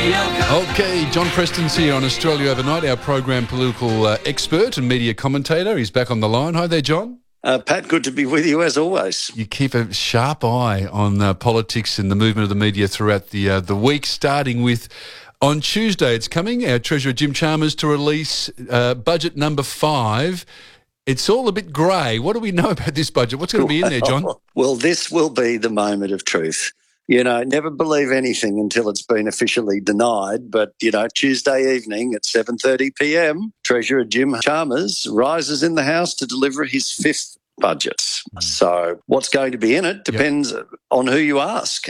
Okay, John Preston's here on Australia Overnight, our program political expert and media commentator. He's back on the line. Hi there, John. Pat, good to be with you as always. You keep a sharp eye on politics and the movement of the media throughout the week, starting with on Tuesday. It's coming, our Treasurer Jim Chalmers to release budget number 5. It's all a bit grey. What do we know about this budget? What's going to be in there, John? Well, this will be the moment of truth. You know, never believe anything until it's been officially denied. But, you know, Tuesday evening at 7:30 p.m, Treasurer Jim Chalmers rises in the House to deliver his 5th budget. So what's going to be in it depends on who you ask,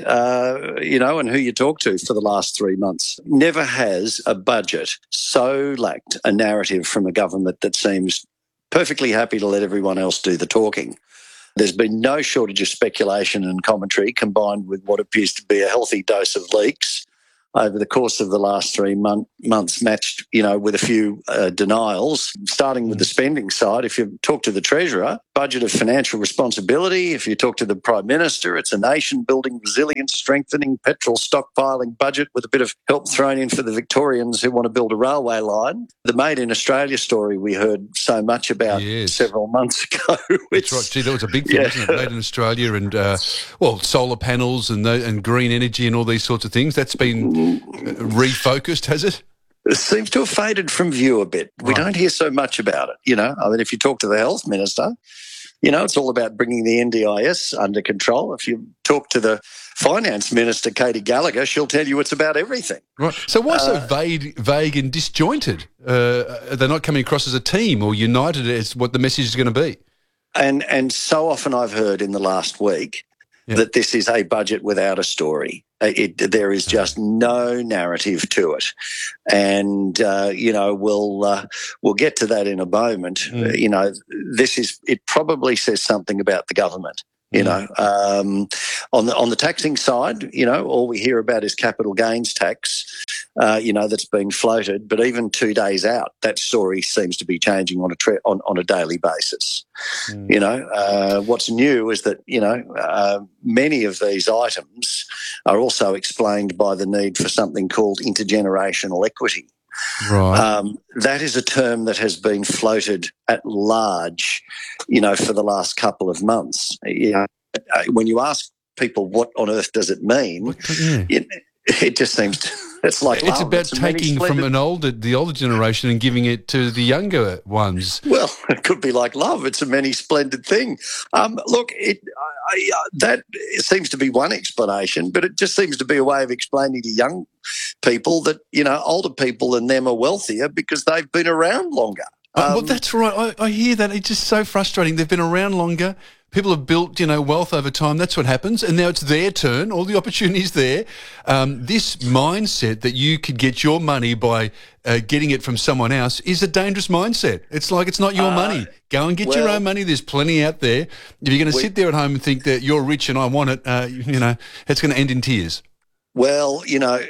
and who you talk to for the last 3 months. Never has a budget so lacked a narrative from a government that seems perfectly happy to let everyone else do the talking. There's been no shortage of speculation and commentary combined with what appears to be a healthy dose of leaks over the course of the last 3 months, matched, with a few denials, starting with the spending side. If you talk to the Treasurer, budget of financial responsibility. If you talk to the Prime Minister, it's a nation-building, resilience, strengthening, petrol stockpiling budget with a bit of help thrown in for the Victorians who want to build a railway line. The Made in Australia story we heard so much about several months ago. That's right. Gee, that was a big thing, wasn't it? Made in Australia and, solar panels and green energy and all these sorts of things. That's been refocused, has it? It seems to have faded from view a bit. We don't hear so much about it, if you talk to the Health Minister, it's all about bringing the NDIS under control. If you talk to the Finance Minister, Katie Gallagher, she'll tell you it's about everything. Right. So why so vague and disjointed? They're not coming across as a team or united as what the message is going to be. And so often I've heard in the last week that this is a budget without a story. There is just no narrative to it, and we'll get to that in a moment. It probably says something about the government. On the taxing side, all we hear about is capital gains tax, that's being floated. But even 2 days out, that story seems to be changing on a daily basis. What's new is that, many of these items are also explained by the need for something called intergenerational equity. Right. That is a term that has been floated at large, for the last couple of months. When you ask people what on earth does it mean, it just seems it's like it's about taking from the older generation and giving it to the younger ones. Well, it could be like love. It's a many splendid thing. That seems to be one explanation, but it just seems to be a way of explaining to young people that older people than them are wealthier because they've been around longer. Well, that's right. I hear that. It's just so frustrating. They've been around longer. People have built, wealth over time. That's what happens. And now it's their turn. All the opportunities there. This mindset that you could get your money by getting it from someone else is a dangerous mindset. It's like it's not your money. Go and get your own money. There's plenty out there. If you're going to sit there at home and think that you're rich and I want it, it's going to end in tears. Well,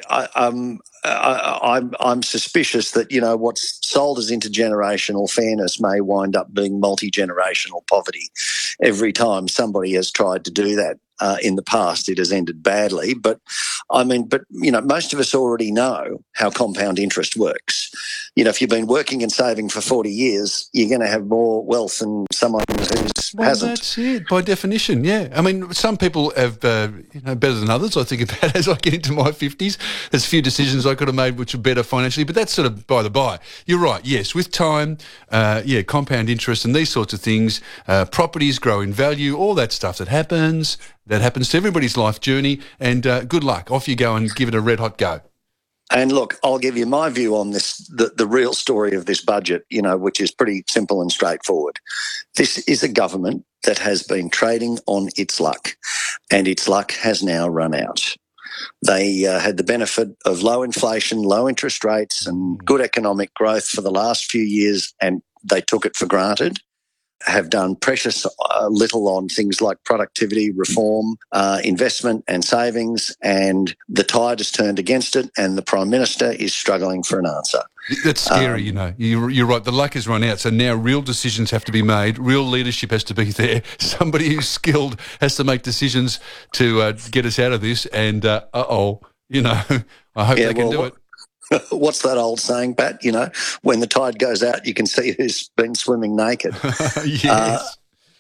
I'm suspicious that, what's sold as intergenerational fairness may wind up being multi-generational poverty. Every time somebody has tried to do that in the past, it has ended badly. But most of us already know how compound interest works. If you've been working and saving for 40 years, you're going to have more wealth than someone who hasn't. That's it, by definition, yeah. I mean, some people have, better than others, I think about as I get into my 50s. There's a few decisions I could have made which are better financially, but that's sort of by the by. You're right, yes, with time, compound interest and these sorts of things, properties grow in value, all that stuff that happens to everybody's life journey, and good luck. Off you go and give it a red-hot go. And look, I'll give you my view on this, the real story of this budget, which is pretty simple and straightforward. This is a government that has been trading on its luck, and its luck has now run out. They had the benefit of low inflation, low interest rates, and good economic growth for the last few years, and they took it for granted. Have done precious little on things like productivity, reform, investment and savings, and the tide has turned against it, and the Prime Minister is struggling for an answer. That's scary, You're right. The luck has run out, so now real decisions have to be made. Real leadership has to be there. Somebody who's skilled has to make decisions to get us out of this, and You know, I hope they can do it. What's that old saying, Pat? You know, when the tide goes out, you can see who's been swimming naked. Yes.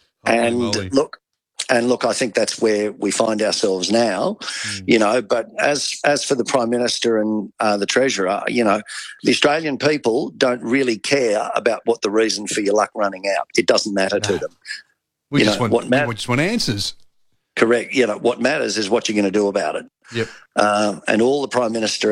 And look, I think that's where we find ourselves now, you know. But as for the Prime Minister and the Treasurer, you know, the Australian people don't really care about what the reason for your luck running out. It doesn't matter to them. We just want answers. Correct. You know, what matters is what you're going to do about it. Yep. And all the Prime Minister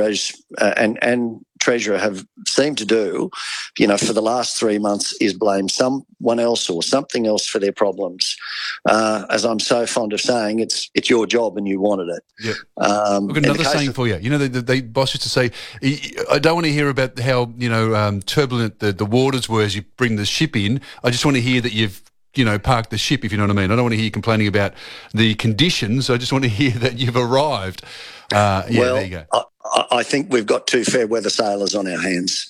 and Treasurer have seemed to do, you know, for the last 3 months is blame someone else or something else for their problems. As I'm so fond of saying, it's your job and you wanted it. Yep. Look, another saying for you. You know, the boss used to say, I don't want to hear about how, you know, turbulent the waters were as you bring the ship in. I just want to hear that you've, you know, park the ship, if you know what I mean. I don't want to hear you complaining about the conditions. I just want to hear that you've arrived. Well, there you go. I think we've got two fair weather sailors on our hands.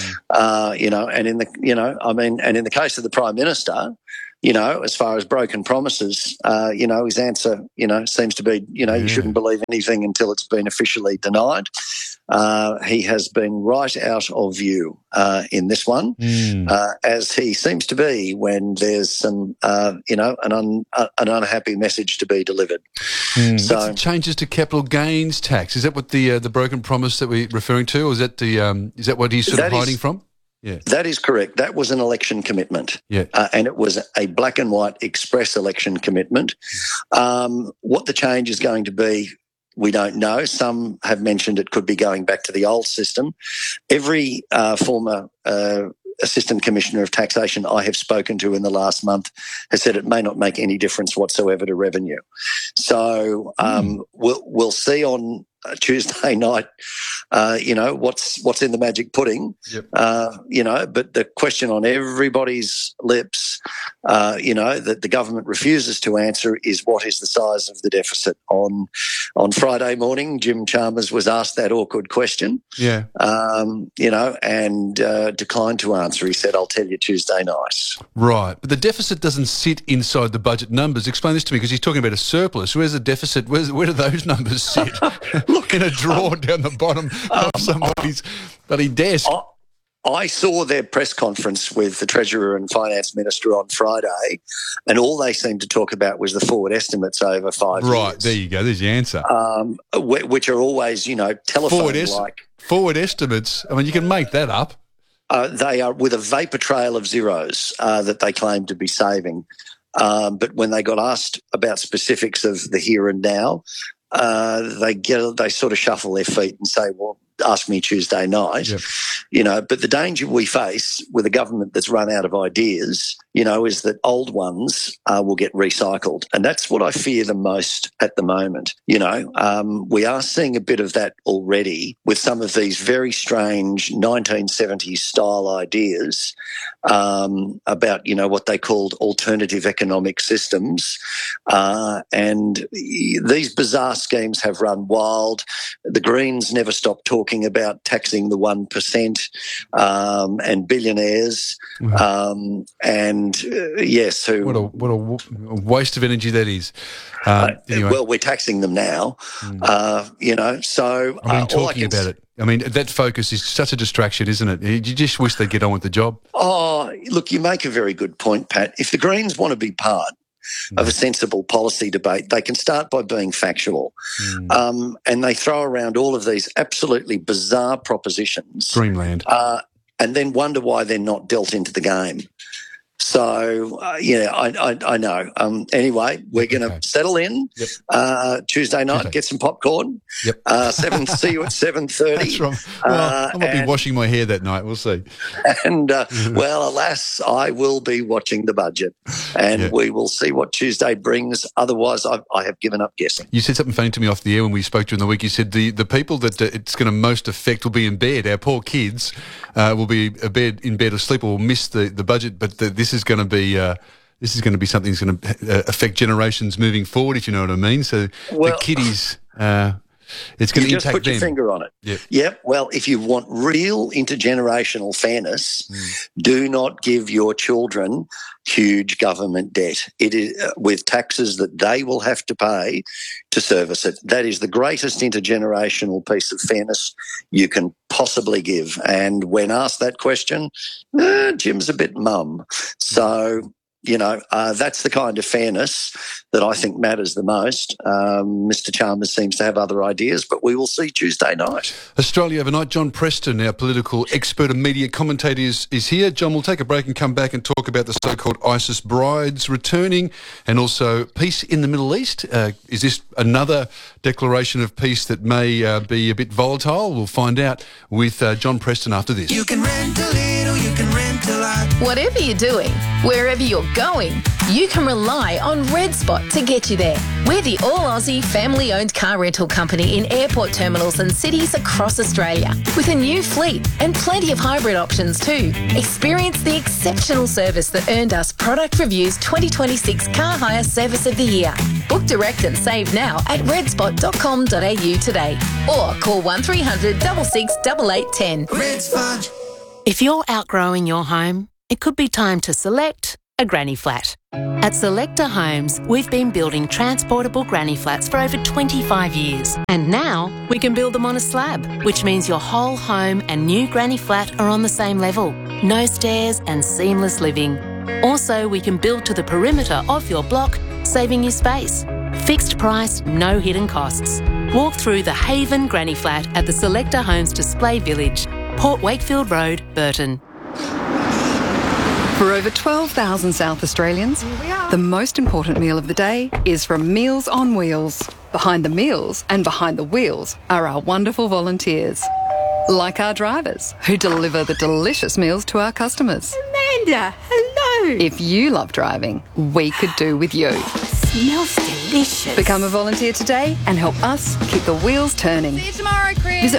You know, and in the case of the Prime Minister, you know, as far as broken promises, you know, his answer, you know, seems to be, you know, you shouldn't believe anything until it's been officially denied. He has been right out of view in this one, as he seems to be when there's some, you know, an unhappy message to be delivered. So changes to capital gains tax. Is that what the broken promise that we're referring to, or is that is that what he's sort of hiding from? Yeah. That is correct. That was an election commitment. Yeah. And it was a black and white express election commitment. What the change is going to be, we don't know. Some have mentioned it could be going back to the old system. Every former Assistant Commissioner of Taxation I have spoken to in the last month has said it may not make any difference whatsoever to revenue. So we'll see on Tuesday night, you know, what's in the magic pudding, you know, but the question on everybody's lips, you know, that the government refuses to answer is what is the size of the deficit. On Friday morning, Jim Chalmers was asked that awkward question, you know, and declined to answer. He said, I'll tell you Tuesday night. Right. But the deficit doesn't sit inside the budget numbers. Explain this to me, because he's talking about a surplus. Where's the deficit? Where do those numbers sit? Look, in a drawer down the bottom of somebody's bloody desk. I saw their press conference with the Treasurer and Finance Minister on Friday, and all they seemed to talk about was the forward estimates over 5 years. Right, there you go. There's the answer. Which are always, you know, telephone-like. Forward estimates. I mean, you can make that up. They are with a vapor trail of zeros that they claim to be saving. But when they got asked about specifics of the here and now, they sort of shuffle their feet and say, well, ask me Tuesday night, you know. But the danger we face with a government that's run out of ideas, you know, is that old ones will get recycled. And that's what I fear the most at the moment. You know, we are seeing a bit of that already with some of these very strange 1970s style ideas about, you know, what they called alternative economic systems. And these bizarre schemes have run wild. The Greens never stopped talking about taxing the 1% and billionaires. Yes. What a waste of energy that is. Anyway. Well, we're taxing them now, you know, so... I mean, talking about it. I mean, that focus is such a distraction, isn't it? You just wish they'd get on with the job. Oh, look, you make a very good point, Pat. If the Greens want to be part of a sensible policy debate, they can start by being factual. And they throw around all of these absolutely bizarre propositions. Dreamland. And then wonder why they're not dealt into the game. So, yeah, I know. Anyway, we're going to settle in Tuesday night, get some popcorn. See you at 7:30. That's right. Well, I might be washing my hair that night. We'll see. And, well, alas, I will be watching the budget, and we will see what Tuesday brings. Otherwise, I have given up guessing. You said something funny to me off the air when we spoke during the week. You said the people that it's going to most affect will be in bed. Our poor kids will be in bed asleep or will miss the budget, but this is going to be something that's going to affect generations moving forward, if you know what I mean. So the kiddies, It's going to You just impact put your them. finger on it. Yep. Yep. Well, if you want real intergenerational fairness, do not give your children huge government debt. It is with taxes that they will have to pay to service it. That is the greatest intergenerational piece of fairness you can possibly give. And when asked that question, Jim's a bit mum. So, that's the kind of fairness that I think matters the most. Mr. Chalmers seems to have other ideas, but we will see Tuesday night. Australia Overnight, John Preston, our political expert and media commentator, is here. John, we'll take a break and come back and talk about the so-called ISIS brides returning and also peace in the Middle East. Is this another declaration of peace that may be a bit volatile? We'll find out with John Preston after this. You can rent a little, you can rent a lot. Whatever you're doing, wherever you're going, you can rely on Red Spot to get you there. We're the all-Aussie family-owned car rental company in airport terminals and cities across Australia, with a new fleet and plenty of hybrid options too. Experience the exceptional service that earned us Product Review's 2026 Car Hire Service of the Year. Book direct and save now at redspot.com.au today, or call 1300 66 8810. Red Spot. If you're outgrowing your home, it could be time to select a granny flat. At Selector Homes, we've been building transportable granny flats for over 25 years. And now we can build them on a slab, which means your whole home and new granny flat are on the same level. No stairs and seamless living. Also, we can build to the perimeter of your block, saving you space. Fixed price, no hidden costs. Walk through the Haven Granny Flat at the Selector Homes Display Village, Port Wakefield Road, Burton. For over 12,000 South Australians, the most important meal of the day is from Meals on Wheels. Behind the meals and behind the wheels are our wonderful volunteers, like our drivers who deliver the delicious meals to our customers. Amanda, hello. If you love driving, we could do with you. Smells delicious. Become a volunteer today and help us keep the wheels turning. See you tomorrow, Chris. Visit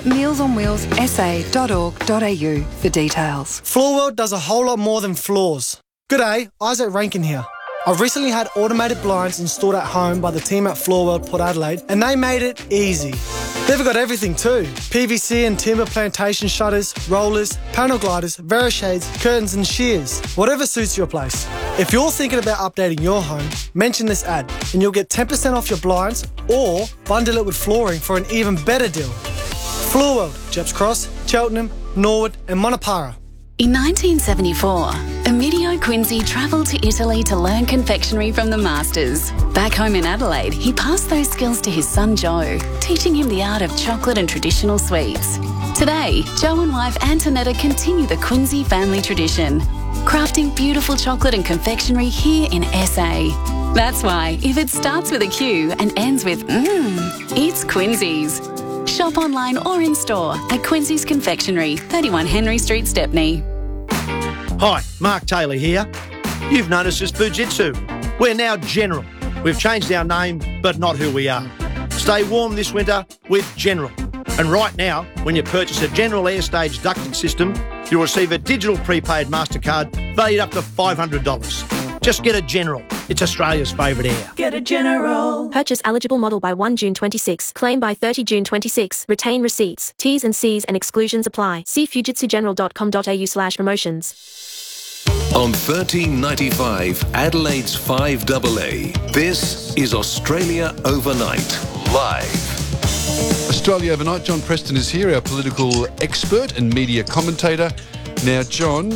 mealsonwheelssa.org.au for details. Floorworld does a whole lot more than floors. G'day, Isaac Rankin here. I've recently had automated blinds installed at home by the team at Floorworld Port Adelaide, and they made it easy. They've got everything too. PVC and timber plantation shutters, rollers, panel gliders, Verishades, curtains and shears. Whatever suits your place. If you're thinking about updating your home, mention this ad and you'll get 10% off your blinds or bundle it with flooring for an even better deal. Floorworld, Jeps Cross, Cheltenham, Norwood and Monopara. In 1974, Emidio Quincy travelled to Italy to learn confectionery from the masters. Back home in Adelaide, he passed those skills to his son Joe, teaching him the art of chocolate and traditional sweets. Today, Joe and wife Antonetta continue the Quincy family tradition, crafting beautiful chocolate and confectionery here in SA. That's why, if it starts with a Q and ends with it's Quincy's. Shop online or in store at Quincy's Confectionery, 31 Henry Street, Stepney. Hi, Mark Taylor here. You've noticed us Fujitsu. We're now General. We've changed our name, but not who we are. Stay warm this winter with General. And right now, when you purchase a General Airstage ducting system, you'll receive a digital prepaid MasterCard valued up to $500. Just get a General. It's Australia's favourite air. Get a General. Purchase eligible model by 1 June 26. Claim by 30 June 26. Retain receipts. T's and C's and exclusions apply. See fujitsugeneral.com.au/promotions. On 1395 Adelaide's 5AA, this is Australia Overnight, live. Australia Overnight, John Preston is here, our political expert and media commentator. Now, John,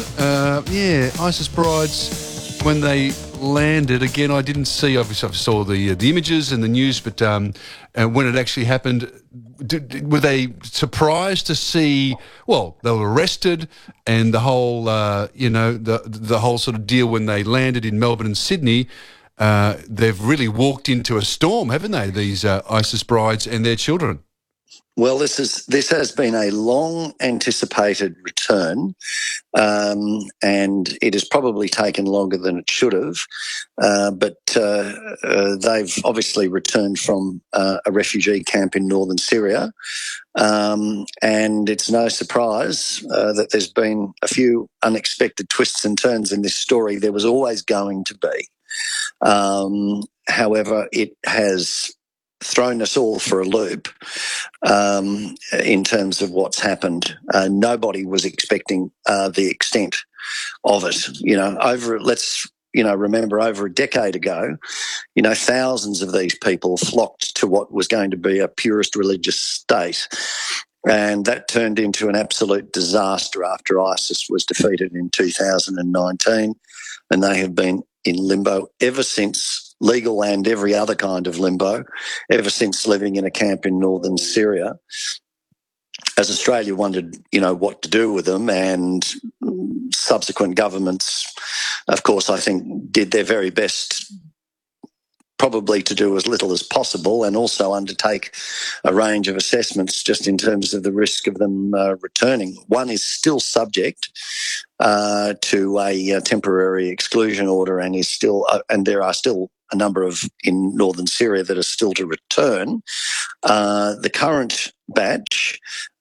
ISIS brides, when they landed, again, I didn't see, obviously I saw the images and the news, but when it actually happened, were they surprised to see, well, they were arrested and the whole, the whole sort of deal when they landed in Melbourne and Sydney, they've really walked into a storm, haven't they, these ISIS brides and their children? Well, this has been a long anticipated return, and it has probably taken longer than it should have. But they've obviously returned from a refugee camp in northern Syria, and it's no surprise that there's been a few unexpected twists and turns in this story. There was always going to be. However, it has thrown us all for a loop in terms of what's happened. Nobody was expecting the extent of it. Remember over a decade ago, thousands of these people flocked to what was going to be a purist religious state. And that turned into an absolute disaster after ISIS was defeated in 2019. And they have been in limbo ever since, legal and every other kind of limbo, ever since living in a camp in northern Syria. As Australia wondered, what to do with them, and subsequent governments, of course, I think did their very best probably to do as little as possible, and also undertake a range of assessments just in terms of the risk of them returning. One is still subject to a temporary exclusion order, and is still, and there are still a number of in northern Syria that are still to return. The current batch,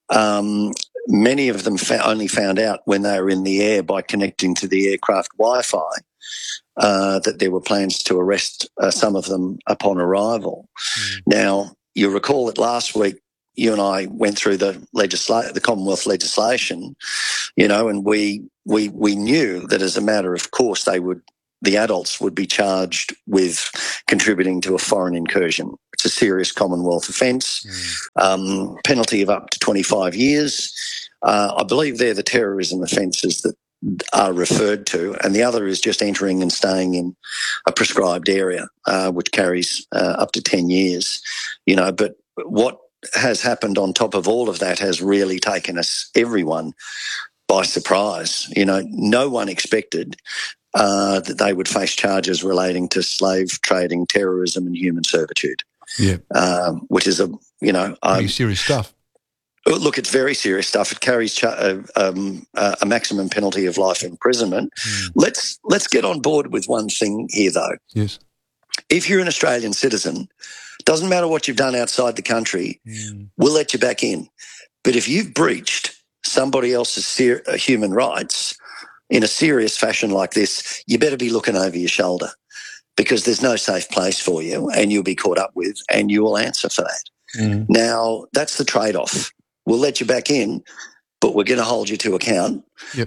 many of them only found out when they were in the air by connecting to the aircraft Wi-Fi. That there were plans to arrest some of them upon arrival. Now, you recall that last week you and I went through the Commonwealth legislation, and we knew that as a matter of course the adults would be charged with contributing to a foreign incursion. It's a serious Commonwealth offence, penalty of up to 25 years. I believe they're the terrorism offences that are referred to, and the other is just entering and staying in a prescribed area, which carries up to 10 years. But what has happened on top of all of that has really taken everyone by surprise. No one expected that they would face charges relating to slave trading, terrorism and human servitude. Yeah. Which is pretty serious stuff. Look, it's very serious stuff. It carries a maximum penalty of life imprisonment. Let's get on board with one thing here, though. Yes. If you're an Australian citizen, doesn't matter what you've done outside the country, we'll let you back in. But if you've breached somebody else's human rights in a serious fashion like this, you better be looking over your shoulder, because there's no safe place for you, and you'll be caught up with, and you will answer for that. Now, that's the trade-off. We'll let you back in, but we're going to hold you to account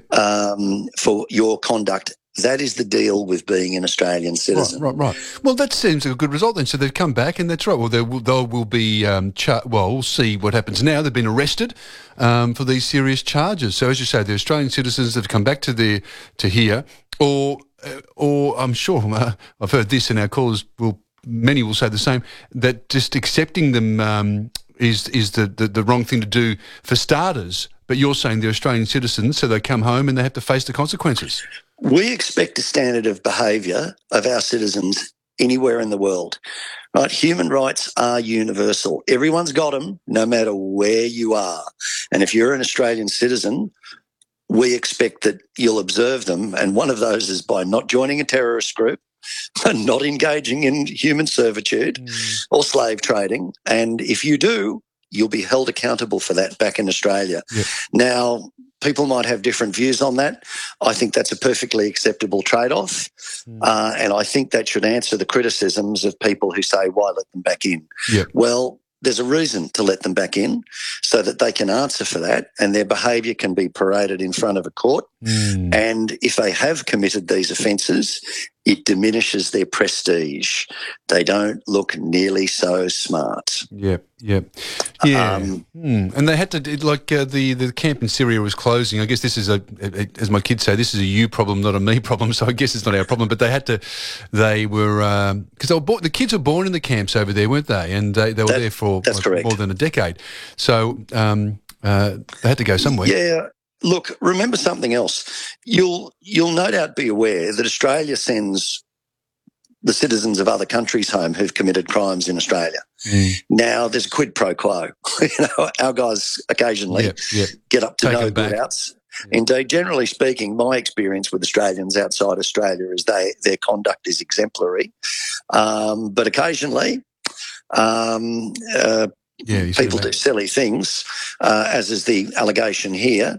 for your conduct. That is the deal with being an Australian citizen. Right. Well, that seems a good result then. So they've come back, and that's right. Well, they will be. We'll see what happens now. They've been arrested for these serious charges. So as you say, the Australian citizens have come back to here, or I'm sure I've heard this, and our callers many will say the same, that just accepting them is the wrong thing to do for starters. But you're saying they're Australian citizens, so they come home and they have to face the consequences. We expect a standard of behaviour of our citizens anywhere in the world. Right? Human rights are universal. Everyone's got them, no matter where you are. And if you're an Australian citizen, we expect that you'll observe them. And one of those is by not joining a terrorist group, not engaging in human servitude or slave trading. And if you do, you'll be held accountable for that back in Australia. Yep. Now, people might have different views on that. I think that's a perfectly acceptable trade-off. And I think that should answer the criticisms of people who say, why let them back in? Yep. Well, there's a reason to let them back in so that they can answer for that and their behaviour can be paraded in front of a court. And if they have committed these offences, it diminishes their prestige. They don't look nearly so smart. Yep. And they had to, the camp in Syria was closing. I guess this is as my kids say, this is a you problem, not a me problem. So I guess it's not our problem. But because the kids were born in the camps over there, weren't they? And they were there for more than a decade. So they had to go somewhere. Yeah. Look, remember something else. You'll no doubt be aware that Australia sends the citizens of other countries home who've committed crimes in Australia. Now, there's a quid pro quo. Our guys occasionally get up to no good outs. Indeed, generally speaking, my experience with Australians outside Australia is their conduct is exemplary. But occasionally, people do silly things, as is the allegation here.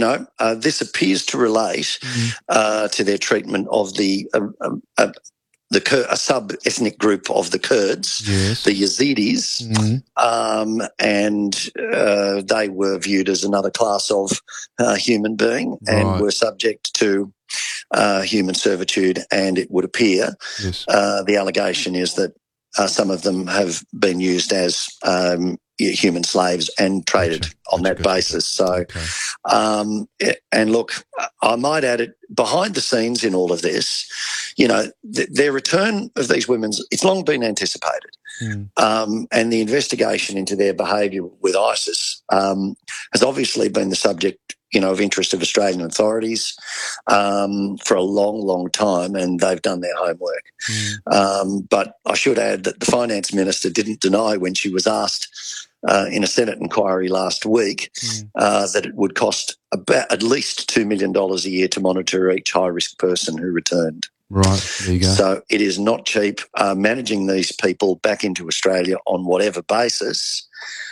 This appears to relate to their treatment of the a sub-ethnic group of the Kurds, Yes. the Yazidis, and they were viewed as another class of human being and were subject to human servitude. And it would appear the allegation is that some of them have been used as human slaves and traded on that basis. So, and look, I might add it, behind the scenes in all of this, you know, their return of these women, it's long been anticipated. And the investigation into their behaviour with ISIS has obviously been the subject, you know, of interest of Australian authorities for a long, long time, and they've done their homework. But I should add that the Finance Minister didn't deny when she was asked in a Senate inquiry last week that it would cost about at least $2 million a year to monitor each high-risk person who returned. Right, there you go. So it is not cheap managing these people back into Australia on whatever basis.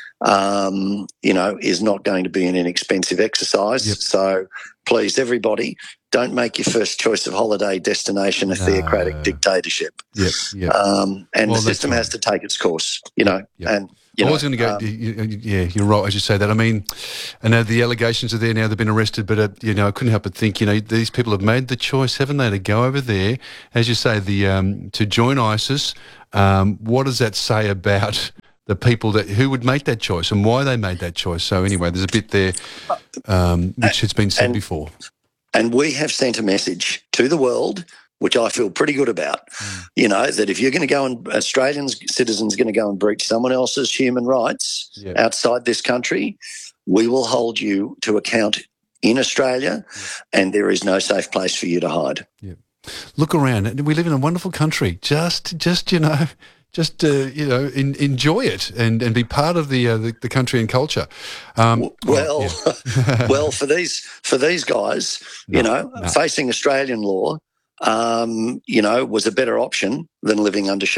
You know, is not going to be an inexpensive exercise. So please, everybody, don't make your first choice of holiday destination a theocratic dictatorship. And the system has to take its course, you know. And I was going to go, you're right as you say that. I mean, I know the allegations are there now, they've been arrested, but, you know, I couldn't help but think, you know, these people have made the choice, haven't they, to go over there, as you say, to join ISIS. What does that say about the people who would make that choice and why they made that choice? So anyway, there's a bit there which has been said before. And we have sent a message to the world, which I feel pretty good about, you know, that if you're going to go and Australian citizens going to go and breach someone else's human rights outside this country, we will hold you to account in Australia, and there is no safe place for you to hide. Look around. We live in a wonderful country. Just you know, enjoy it and be part of the country and culture. Well, for these guys, facing Australian law, you know, was a better option than living under